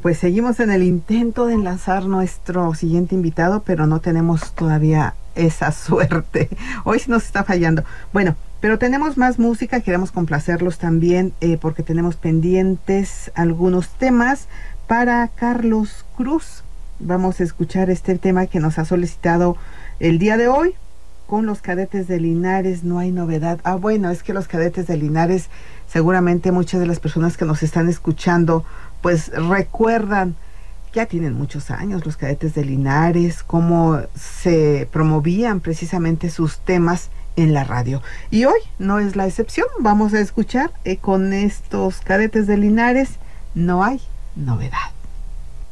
Pues seguimos en el intento de enlazar nuestro siguiente invitado, pero no tenemos todavía esa suerte. Hoy sí nos está fallando. Bueno, pero tenemos más música, queremos complacerlos también porque tenemos pendientes algunos temas para Carlos Cruz. Vamos a escuchar este tema que nos ha solicitado el día de hoy. Con los Cadetes de Linares no hay novedad. Ah, bueno, es que los Cadetes de Linares, seguramente muchas de las personas que nos están escuchando, pues recuerdan, ya tienen muchos años los Cadetes de Linares, cómo se promovían precisamente sus temas en la radio. Y hoy no es la excepción. Vamos a escuchar con estos Cadetes de Linares, no hay novedad.